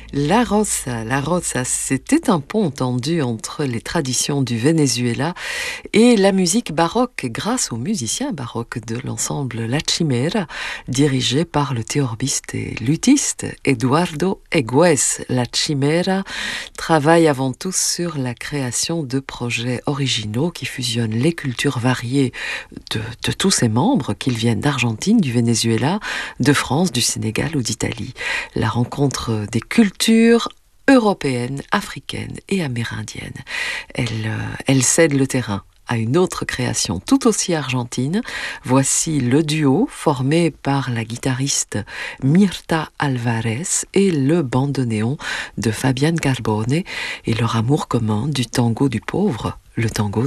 La Rosa, c'était un pont tendu entre les traditions du Venezuela et la musique baroque grâce aux musiciens baroques de l'ensemble La Chimera, dirigé par le théorbiste et luthiste Eduardo Egues. La Chimera travaille avant tout sur la création de projets originaux qui fusionnent les cultures variées de tous ses membres, qu'ils viennent d'Argentine, du Venezuela, de France, du Sénégal ou d'Italie. La rencontre des cultures européennes, africaines et amérindiennes. Elle cède le terrain à une autre création tout aussi argentine. Voici le duo formé par la guitariste Mirta Alvarez et le bandoneon de Fabian Carbone et leur amour commun du tango du pauvre, le tango